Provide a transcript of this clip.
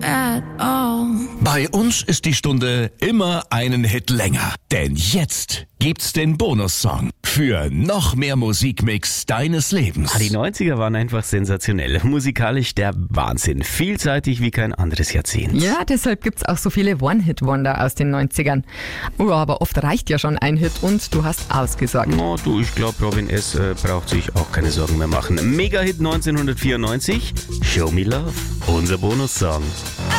at all. Bei uns ist die Stunde immer einen Hit länger. Denn jetzt gibt's den Bonussong für noch mehr Musikmix deines Lebens. Die 90er waren einfach sensationell. Musikalisch der Wahnsinn. Vielseitig wie kein anderes Jahrzehnt. Ja, deshalb gibt's auch so viele One-Hit-Wonder aus den 90ern. Oh, aber oft reicht ja schon ein Hit und du hast ausgesorgt. Na du, ich glaube, Robin S. braucht sich auch keine Sorgen mehr machen. Mega-Hit 1994, Show Me Love, unser Bonussong.